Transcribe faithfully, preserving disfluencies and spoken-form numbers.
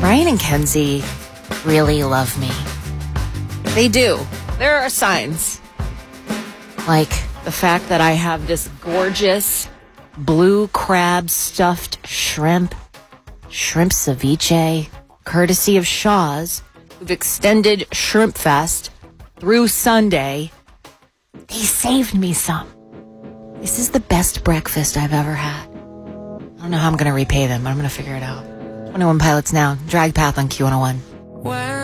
Ryan and Kenzie really love me. They do. There are signs. Like the fact that I have this gorgeous blue crab stuffed shrimp, shrimp ceviche, courtesy of Shaw's, who've extended Shrimp Fest through Sunday. They saved me some. This is the best breakfast I've ever had. I don't know how I'm going to repay them, but I'm going to figure it out. twenty-one Pilots now. Drag Path on Q one oh one.